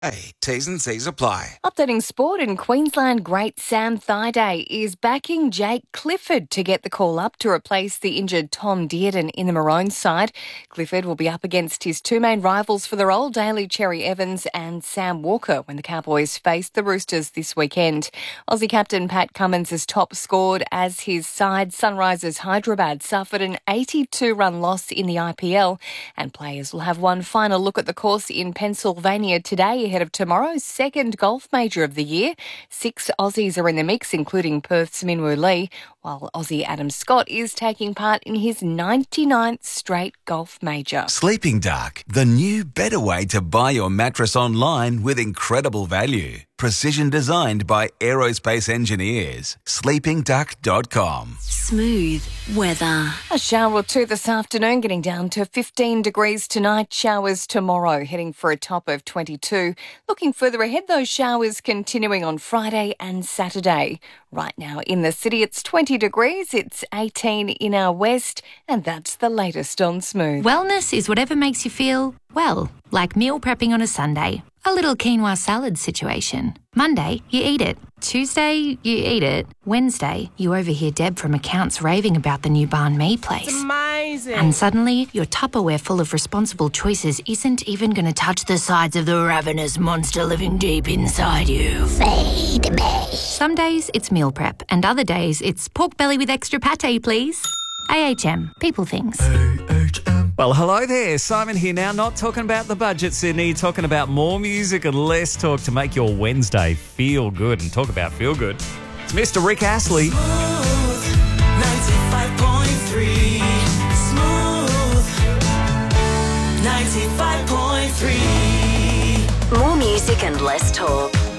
Hey, T's and C's apply. Updating sport in Queensland, great Sam Thaiday is backing Jake Clifford to get the call up to replace the injured Tom Dearden in the Maroons side. Clifford will be up against his two main rivals for the role, Daly Cherry Evans and Sam Walker, when the Cowboys face the Roosters this weekend. Aussie captain Pat Cummins has top scored as his side Sunrisers Hyderabad suffered an 82-run loss in the IPL, and players will have one final look at the course in Pennsylvania today ahead of tomorrow's second golf major of the year. 6 Aussies are in the mix, including Perth's Minwoo Lee, while Aussie Adam Scott is taking part in his 99th straight golf major. Sleeping Dark, the new, better way to buy your mattress online with incredible value. Precision designed by aerospace engineers. sleepingduck.com. Smooth weather. A shower or two this afternoon, getting down to 15 degrees tonight. Showers tomorrow, heading for a top of 22. Looking further ahead, those showers continuing on Friday and Saturday. Right now in the city, it's 20 degrees. It's 18 in our west, and that's the latest on Smooth. Wellness is whatever makes you feel, well, like meal prepping on a Sunday. A little quinoa salad situation. Monday, you eat it. Tuesday, you eat it. Wednesday, you overhear Deb from accounts raving about the new banh mi place. It's amazing. And suddenly, your Tupperware full of responsible choices isn't even going to touch the sides of the ravenous monster living deep inside you. Feed me. Some days, it's meal prep, and other days, it's pork belly with extra pate, please. AHM. People things. Well, hello there. Simon here now, not talking about the budget, Sydney, talking about more music and less talk to make your Wednesday feel good. And talk about feel good. It's Mr. Rick Astley. Smooth 95.3. Smooth 95.3. More music and less talk.